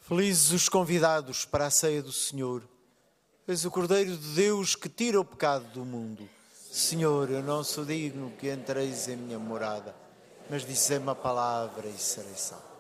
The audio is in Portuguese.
Felizes os convidados para a ceia do Senhor. És o Cordeiro de Deus que tira o pecado do mundo. Senhor, eu não sou digno que entreis em minha morada, mas dizei-me a palavra e serei salvo.